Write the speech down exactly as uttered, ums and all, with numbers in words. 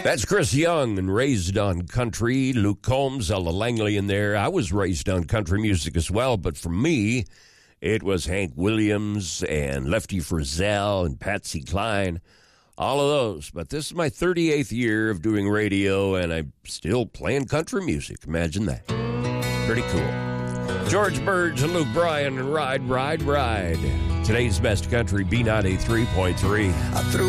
That's Chris Young and Raised on Country. Luke Combs, Ella Langley in there. I was raised on country music as well, but for me, it was Hank Williams and Lefty Frizzell and Patsy Cline, all of those. But this is my thirty-eighth year of doing radio, and I'm still playing country music. Imagine that. Pretty cool. George Burge and Luke Bryan and Ride, Ride, Ride. Today's best country, B ninety-three point three. I threw